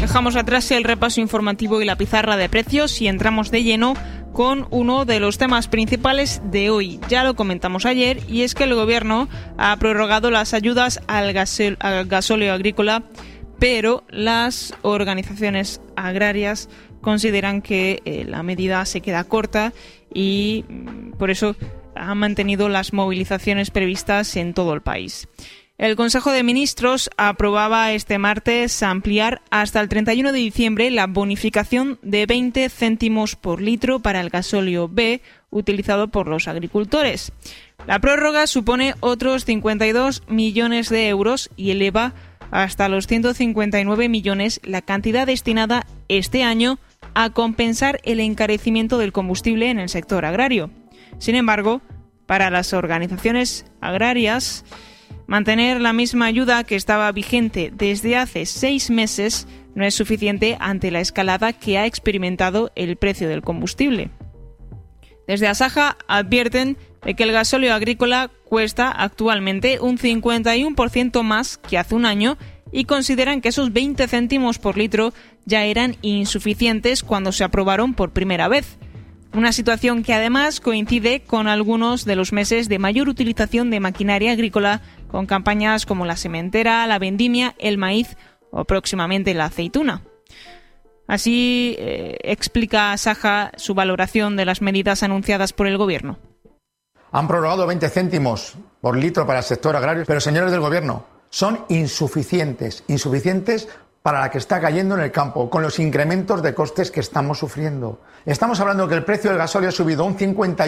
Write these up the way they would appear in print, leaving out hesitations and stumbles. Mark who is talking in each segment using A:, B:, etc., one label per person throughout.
A: Dejamos atrás el repaso informativo y la pizarra de precios y entramos de lleno con uno de los temas principales de hoy. Ya lo comentamos ayer, y es que el Gobierno ha prorrogado las ayudas al gasóleo agrícola, pero las organizaciones agrarias consideran que la medida se queda corta y por eso han mantenido las movilizaciones previstas en todo el país. El Consejo de Ministros aprobaba este martes ampliar hasta el 31 de diciembre la bonificación de 20 céntimos por litro para el gasóleo B utilizado por los agricultores. La prórroga supone otros 52 millones de euros y eleva hasta los 159 millones la cantidad destinada este año a compensar el encarecimiento del combustible en el sector agrario. Sin embargo, para las organizaciones agrarias, mantener la misma ayuda que estaba vigente desde hace 6 meses no es suficiente ante la escalada que ha experimentado el precio del combustible. Desde Asaja advierten de que el gasóleo agrícola cuesta actualmente un 51% más que hace un año y consideran que esos 20 céntimos por litro ya eran insuficientes cuando se aprobaron por primera vez. Una situación que además coincide con algunos de los meses de mayor utilización de maquinaria agrícola, con campañas como la sementera, la vendimia, el maíz o próximamente la aceituna. Así explica Asaja su valoración de las medidas anunciadas por el Gobierno.
B: Han prorrogado 20 céntimos por litro para el sector agrario, pero señores del Gobierno, son insuficientes para la que está cayendo en el campo, con los incrementos de costes que estamos sufriendo. Estamos hablando que el precio del gasóleo ha subido un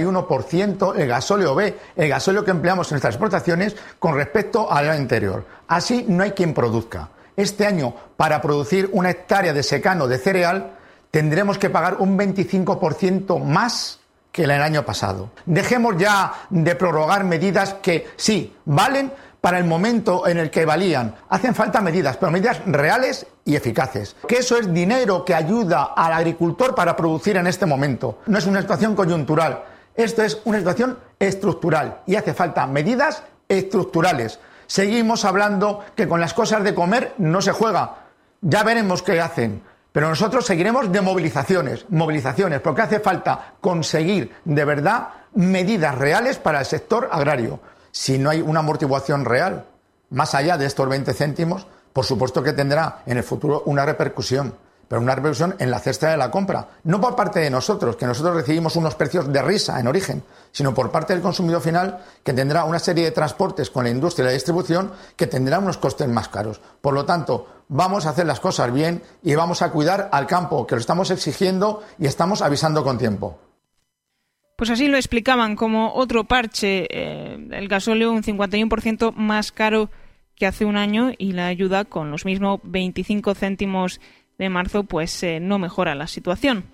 B: 51%, el gasóleo B, el gasóleo que empleamos en nuestras exportaciones, con respecto al año anterior. Así no hay quien produzca. Este año, para producir una hectárea de secano de cereal, tendremos que pagar un 25% más que el año pasado. Dejemos ya de prorrogar medidas que sí valen para el momento en el que valían. Hacen falta medidas, pero medidas reales y eficaces. Que eso es dinero que ayuda al agricultor para producir en este momento. No es una situación coyuntural. Esto es una situación estructural y hace falta medidas estructurales. Seguimos hablando que con las cosas de comer no se juega. Ya veremos qué hacen. Pero nosotros seguiremos de movilizaciones, porque hace falta conseguir de verdad medidas reales para el sector agrario. Si no hay una amortiguación real, más allá de estos 20 céntimos, por supuesto que tendrá en el futuro una repercusión, pero una repercusión en la cesta de la compra. No por parte de nosotros, que nosotros recibimos unos precios de risa en origen, sino por parte del consumidor final, que tendrá una serie de transportes con la industria y la distribución que tendrá unos costes más caros. Por lo tanto, vamos a hacer las cosas bien y vamos a cuidar al campo, que lo estamos exigiendo y estamos avisando con tiempo.
A: Pues así lo explicaban como otro parche, el gasóleo un 51% más caro que hace un año y la ayuda con los mismos 25 céntimos de marzo pues no mejora la situación.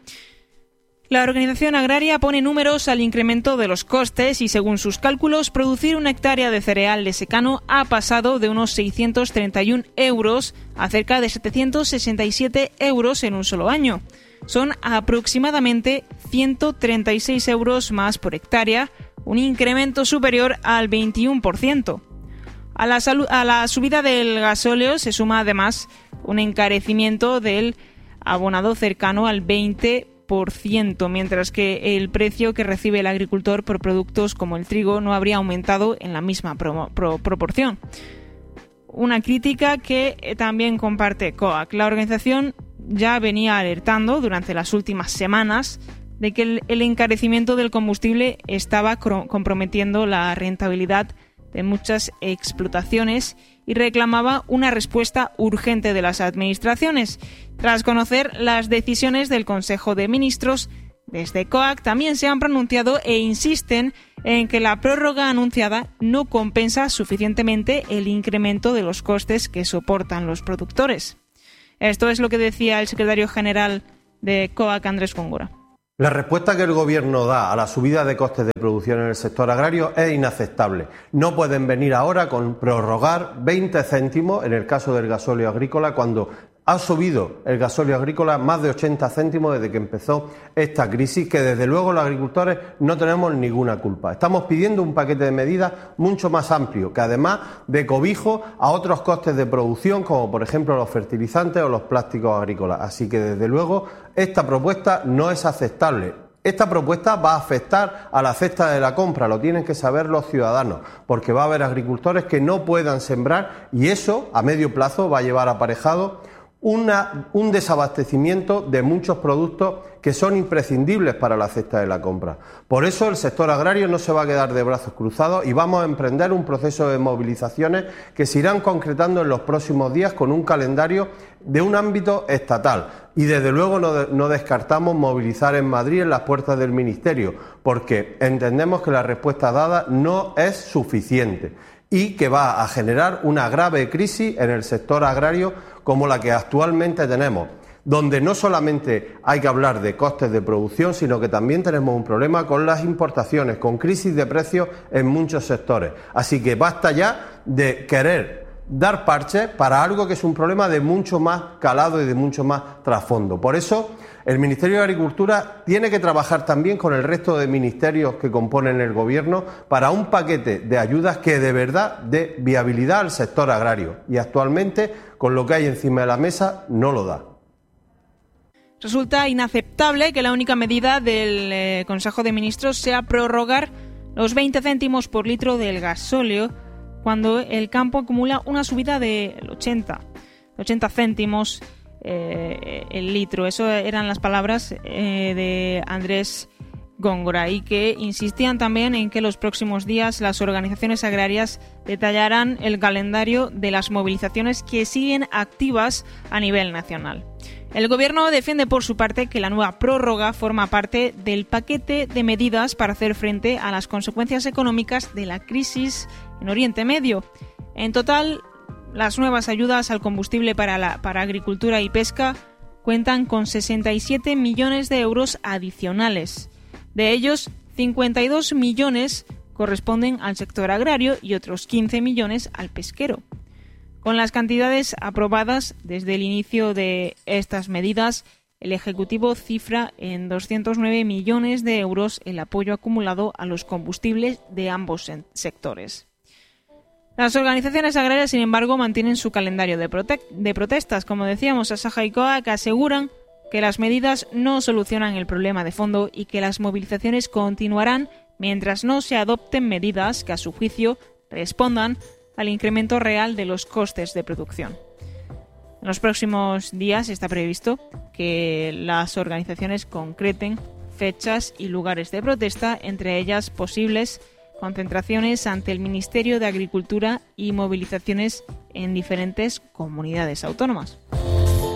A: La organización agraria pone números al incremento de los costes y según sus cálculos producir una hectárea de cereal de secano ha pasado de unos 631 euros a cerca de 767 euros en un solo año. Son aproximadamente 136 euros más por hectárea, un incremento superior al 21%. A la subida del gasóleo se suma además un encarecimiento del abonado cercano al 20%, mientras que el precio que recibe el agricultor por productos como el trigo no habría aumentado en la misma proporción. Una crítica que también comparte COAG. La organización ya venía alertando durante las últimas semanas de que el encarecimiento del combustible estaba comprometiendo la rentabilidad de muchas explotaciones y reclamaba una respuesta urgente de las administraciones. Tras conocer las decisiones del Consejo de Ministros, desde COAG también se han pronunciado e insisten en que la prórroga anunciada no compensa suficientemente el incremento de los costes que soportan los productores. Esto es lo que decía el secretario general de COAG, Andrés Góngora.
C: La respuesta que el Gobierno da a la subida de costes de producción en el sector agrario es inaceptable. No pueden venir ahora con prorrogar 20 céntimos en el caso del gasóleo agrícola cuando Ha subido el gasóleo agrícola más de 80 céntimos desde que empezó esta crisis, que desde luego los agricultores no tenemos ninguna culpa. Estamos pidiendo un paquete de medidas mucho más amplio, que además de cobijo a otros costes de producción, como por ejemplo los fertilizantes o los plásticos agrícolas. Así que desde luego esta propuesta no es aceptable. Esta propuesta va a afectar a la cesta de la compra, lo tienen que saber los ciudadanos, porque va a haber agricultores que no puedan sembrar y eso a medio plazo va a llevar aparejado un desabastecimiento de muchos productos que son imprescindibles para la cesta de la compra. Por eso el sector agrario no se va a quedar de brazos cruzados y vamos a emprender un proceso de movilizaciones que se irán concretando en los próximos días con un calendario de un ámbito estatal. Y desde luego no descartamos movilizar en Madrid en las puertas del Ministerio, porque entendemos que la respuesta dada no es suficiente y que va a generar una grave crisis en el sector agrario como la que actualmente tenemos, donde no solamente hay que hablar de costes de producción, sino que también tenemos un problema con las importaciones, con crisis de precios en muchos sectores. Así que basta ya de querer dar parches para algo que es un problema de mucho más calado y de mucho más trasfondo. Por eso, el Ministerio de Agricultura tiene que trabajar también con el resto de ministerios que componen el Gobierno para un paquete de ayudas que de verdad dé viabilidad al sector agrario. Y actualmente, con lo que hay encima de la mesa, no lo da.
A: Resulta inaceptable que la única medida del Consejo de Ministros sea prorrogar los 20 céntimos por litro del gasóleo cuando el campo acumula una subida de 80 céntimos el litro. Eso eran las palabras de Andrés Góngora, y que insistían también en que los próximos días las organizaciones agrarias detallarán el calendario de las movilizaciones que siguen activas a nivel nacional. El Gobierno defiende por su parte que la nueva prórroga forma parte del paquete de medidas para hacer frente a las consecuencias económicas de la crisis en Oriente Medio. En total, las nuevas ayudas al combustible para agricultura y pesca cuentan con 67 millones de euros adicionales. De ellos, 52 millones corresponden al sector agrario y otros 15 millones al pesquero. Con las cantidades aprobadas desde el inicio de estas medidas, el Ejecutivo cifra en 209 millones de euros el apoyo acumulado a los combustibles de ambos sectores. Las organizaciones agrarias, sin embargo, mantienen su calendario de protestas. Como decíamos, Asaja y COAG aseguran que las medidas no solucionan el problema de fondo y que las movilizaciones continuarán mientras no se adopten medidas que, a su juicio, respondan al incremento real de los costes de producción. En los próximos días está previsto que las organizaciones concreten fechas y lugares de protesta, entre ellas posibles concentraciones ante el Ministerio de Agricultura y movilizaciones en diferentes comunidades autónomas.